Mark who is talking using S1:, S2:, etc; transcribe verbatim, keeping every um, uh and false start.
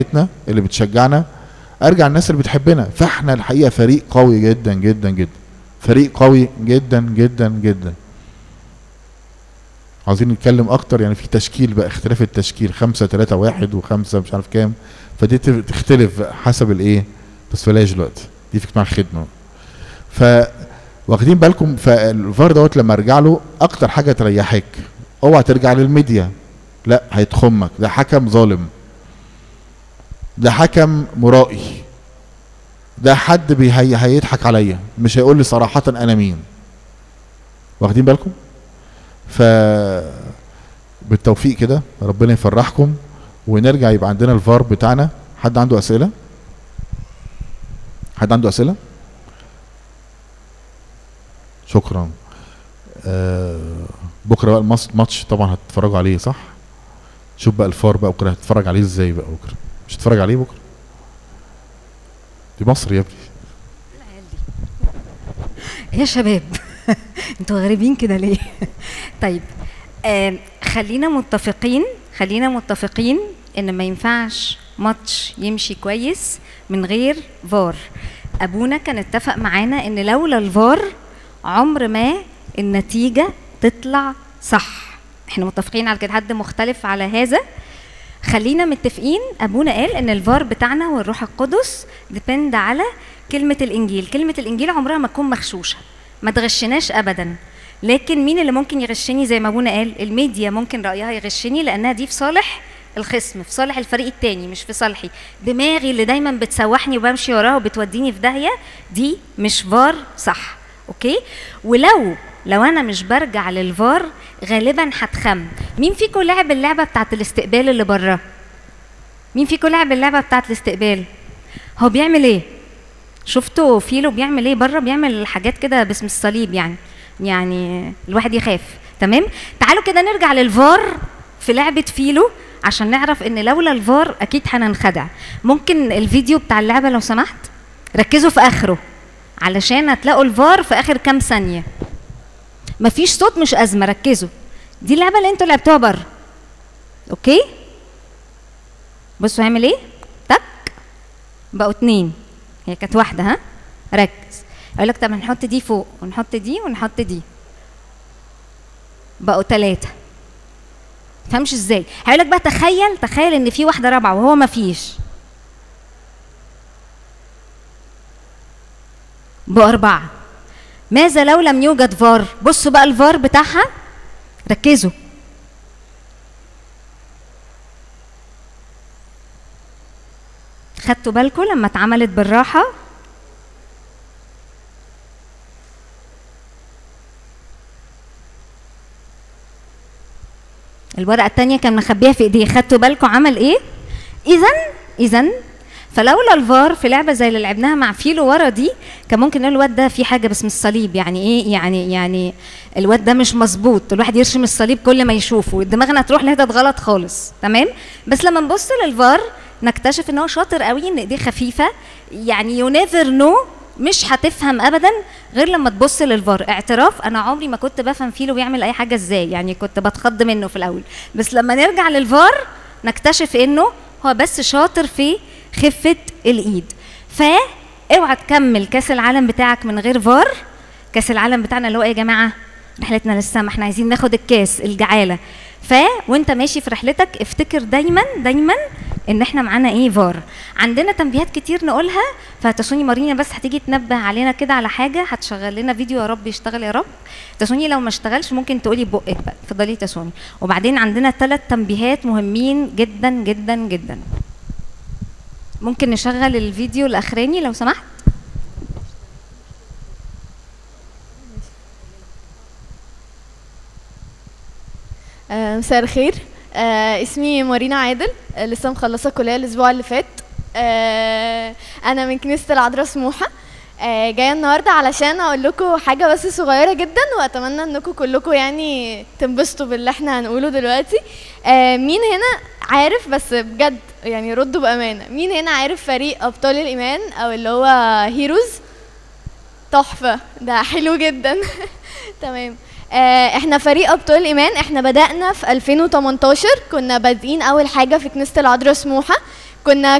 S1: اللي بتشجعنا، ارجع الناس اللي بتحبنا. فاحنا الحقيقه فريق قوي جدا جدا جدا، فريق قوي جدا جدا جدا. عاوزين نتكلم اكتر يعني في تشكيل بقى، اختلاف التشكيل خمسة تلاتة واحد وخمسة مش عارف كام، فدي تختلف حسب الايه تصفيلاش دلوقتي دي في اجتماع الخدمه. ف واخدين بالكم فالفار دوت لما ارجع له اكتر حاجه تريحك، اوعى ترجع للميديا، لا هيتخمك، ده حكم ظالم، ده حكم مرائي، ده حد بي هي هيضحك عليا، مش هيقول لي صراحه انا مين. واخدين بالكم؟ ف بالتوفيق كده، ربنا يفرحكم ونرجع يبقى عندنا الفار بتاعنا. حد عنده اسئله؟ حد عنده اسئله؟ شكرا. آه بكره بقى الماتش طبعا هتتفرجوا عليه صح؟ شوف بقى الفار بقى بكره هتتفرج عليه ازاي بقى بكره؟ مش هتتفرج عليه بكره؟ دي مصر يا ابني.
S2: يا شباب انتوا غريبين كده ليه؟ طيب آه خلينا متفقين خلينا متفقين ان ما ينفعش ماتش يمشي كويس من غير فار. ابونا كان اتفق معانا ان لولا الفار عمر ما النتيجة تطلع صح. احنا متفقين على كده؟ حد مختلف على هذا؟ خلينا متفقين. ابونا قال ان الفار بتاعنا والروح القدس ديبند على كلمة الانجيل. كلمة الانجيل عمرها ما تكون مغشوشة، ما تغشناش ابدا. لكن مين اللي ممكن يغشني؟ زي ما ابونا قال الميديا ممكن رأيها يغشني، لانها دي في صالح الخصم، في صالح الفريق التاني، مش في صالحي. دماغي اللي دايما بتسوحني وبمشي وراها وبتوديني في داهية، دي مش فار صح. اوكي؟ ولو لو انا مش برجع للفار غالبا هتخم. مين فيكم لعب اللعبه بتاعت الاستقبال اللي بره؟ مين فيكم لعب اللعبه بتاعت الاستقبال؟ هو بيعمل ايه؟ شفتوا فيلو بيعمل ايه بره؟ بيعمل حاجات كده باسم الصليب، يعني يعني الواحد يخاف. تمام؟ تعالوا كده نرجع للفار في لعبه فيلو عشان نعرف ان لولا الفار اكيد هننخدع. ممكن الفيديو بتاع اللعبه لو سمحت ركزوا في اخره علشان هتلاقوا الفار في اخر كام ثانيه. مفيش صوت مش ازمه، ركزوا. دي اللعبه اللي انتوا لعبتوها بره. اوكي؟ بصوا هيعمل ايه؟ تك بقوا اتنين، هي كانت واحده. ها ركز. اقول لك طب هنحط دي فوق ونحط دي ونحط دي، بقوا تلاته. تفهمش ازاي؟ هقول لك بقى تخيل تخيل ان في واحده رابعه وهو مفيش، بقوا اربعه. ماذا لو لم يوجد فار؟ بصوا بقى الفار بتاعها، ركزوا. خدتوا بالكم لما اتعملت بالراحه؟ الورقه الثانيه كان مخبيها في ايديه، خدتوا بالكم عمل ايه؟ اذا اذا فلولا الفار في لعبه زي اللي لعبناها مع فيلو ورا دي، كان ممكن نقول الواد ده في حاجه باسم الصليب. يعني ايه؟ يعني يعني الواد ده مش مظبوط، الواحد يرشم الصليب كل ما يشوفه، دماغنا تروح لحته غلط خالص. تمام؟ بس لما نبص للفار نكتشف ان هو شاطر قوي، ان ايديه خفيفه. يعني يو نيفر نو، مش هتفهم ابدا غير لما تبص للفار. اعتراف، انا عمري ما كنت بفهم فيلو بيعمل اي حاجه ازاي، يعني كنت بتخض منه في الاول، بس لما نرجع للفار نكتشف انه هو بس شاطر في خفة الإيد. فاوعى تكمل كأس العالم بتاعك من غير فار. كأس العالم بتاعنا اللي هو ايه يا جماعة؟ رحلتنا للسما، احنا عايزين ناخد الكاس الجعالة. ف وانت ماشي في رحلتك افتكر دايما دايما ان احنا معانا ايه؟ فار. عندنا تنبيهات كتير نقولها، فتسوني مارينا بس هتيجي تنبه علينا كده على حاجة، هتشغل لنا فيديو. يا رب يشتغل يا رب. تسوني لو ما اشتغلش ممكن تقولي بقك بقى، اتفضلي تسوني. وبعدين عندنا ثلاث تنبيهات مهمين جدا جدا جدا. ممكن نشغل الفيديو الاخراني لو سمحت؟
S3: مساء آه الخير. آه اسمي مارينا عادل، آه لسه مخلصه كليه الاسبوع اللي فات. آه انا من كنيسه العذراء سموحه. آه جايه النهارده علشان اقول لكم حاجه بس صغيره جدا، واتمنى انكم كلكم يعني تنبسطوا باللي احنا هنقوله دلوقتي. آه مين هنا عارف، بس بجد يعني ردوا بامانه، مين هنا عارف فريق ابطال الايمان او اللي هو هيروز؟ تحفه، ده حلو جدا. تمام. آه احنا فريق ابطال الايمان، احنا بدأنا في ألفين وتمنتاشر، كنا بادئين اول حاجه في كنيسه العذراء سموحه، كنا